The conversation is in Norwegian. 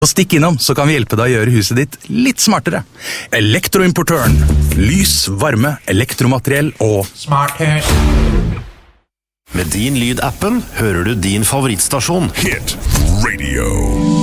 Så stikk innom, så kan vi hjelpe deg å gjøre huset ditt litt smartere. Elektroimportøren. Lys, varme, elektromateriell og Smarthus. Med din lyd-appen hører du din favorittstasjon. Hit Radio.